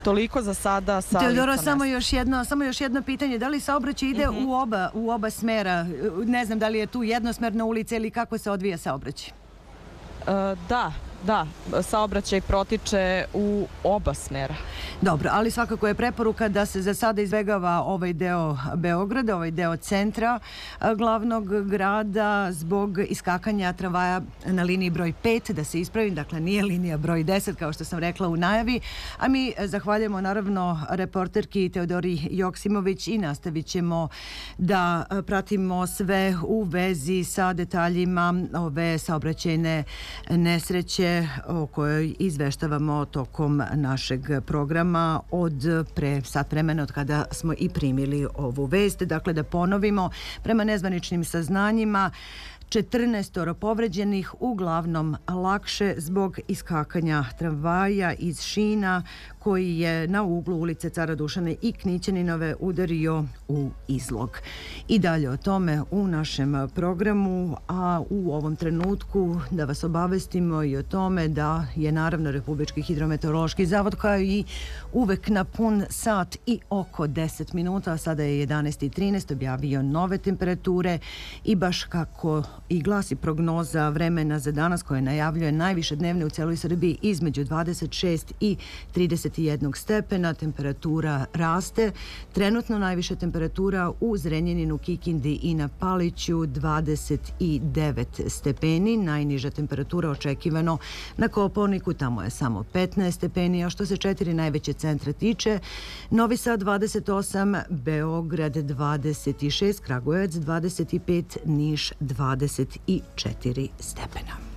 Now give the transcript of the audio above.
Toliko za sada sa Teodoro, lica samo još jedno pitanje. Da li saobraćaj ide u oba smera? Ne znam da li je tu jednosmerna ulica ili kako se odvija saobraćaj? Da, saobraćaj protiče u oba smera. Dobro, ali svakako je preporuka da se za sada izbegava ovaj deo Beograda, ovaj deo centra glavnog grada zbog iskakanja tramvaja na liniji broj 5, da se ispravim, dakle nije linija broj 10 kao što sam rekla u najavi, a mi zahvaljujemo naravno reporterki Teodori Joksimović i nastavit ćemo da pratimo sve u vezi sa detaljima ove saobraćajne nesreće o kojoj izveštavamo tokom našeg programa od pre sat vremena od kada smo i primili ovu vest. Dakle, da ponovimo, prema nezvaničnim saznanjima 14 povređenih, uglavnom lakše zbog iskakanja tramvaja iz šina koji je na uglu ulice Cara Dušana i Knićaninove udario u izlog. I dalje o tome u našem programu, a u ovom trenutku da vas obavestimo i o tome da je naravno Republički hidrometeorološki zavod kao i uvek na pun sat i oko 10 minuta, a sada je 11:13, objavio nove temperature i baš kako i glasi prognoza vremena za danas koja najavljuje najviše dnevne u celoj Srbiji između 26 i 31 stepena. Temperatura raste. Trenutno najviša temperatura u Zrenjaninu, Kikindi i na Paliću 29 stepeni. Najniža temperatura očekivano na Kopaoniku, tamo je samo 15 stepeni, a što se 4 najveće centra tiče, Novi Sad 28, Beograd 26, Kragujevac 25, Niš 24 stepena.